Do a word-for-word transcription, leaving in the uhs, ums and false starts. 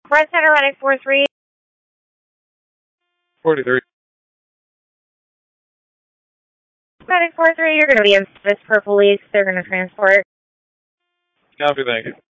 Red Center, Medic four three. forty-three. Medic four three, you're going to be in service for police. They're going to transport. Copy, thank you.